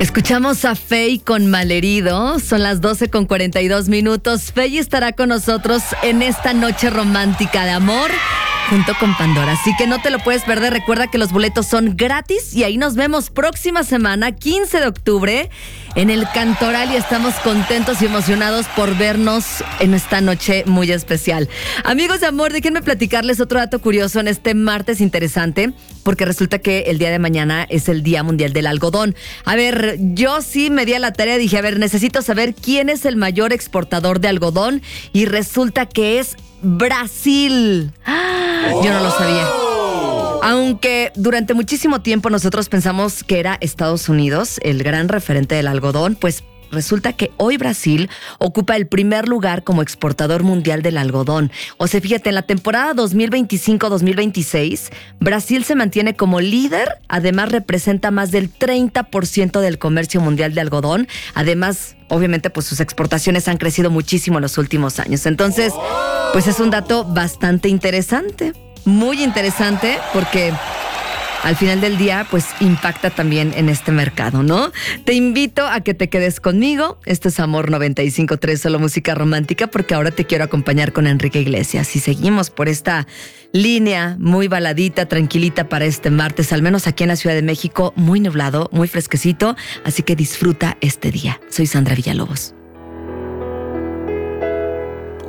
Escuchamos a Fey con Malherido. Son las 12:42. Fey estará con nosotros en esta noche romántica de amor junto con Pandora. Así que no te lo puedes perder. Recuerda que los boletos son gratis y ahí nos vemos próxima semana, 15 de octubre, en el Cantoral, y estamos contentos y emocionados por vernos en esta noche muy especial. Amigos de amor, déjenme platicarles otro dato curioso en este martes interesante, porque resulta que el día de mañana es el Día Mundial del Algodón. A ver, yo sí me di a la tarea, dije, necesito saber quién es el mayor exportador de algodón, y resulta que es Brasil. Yo no lo sabía. Aunque durante muchísimo tiempo nosotros pensamos que era Estados Unidos el gran referente del algodón, pues resulta que hoy Brasil ocupa el primer lugar como exportador mundial del algodón. O sea, fíjate, en la temporada 2025-2026, Brasil se mantiene como líder. Además, representa más del 30% del comercio mundial de algodón. Además, obviamente, pues sus exportaciones han crecido muchísimo en los últimos años. Entonces, pues es un dato bastante interesante. Muy interesante, porque al final del día, pues impacta también en este mercado, ¿no? Te invito a que te quedes conmigo. Esto es Amor 95.3, solo música romántica, porque ahora te quiero acompañar con Enrique Iglesias. Y seguimos por esta línea muy baladita, tranquilita para este martes, al menos aquí en la Ciudad de México, muy nublado, muy fresquecito. Así que disfruta este día. Soy Sandra Villalobos.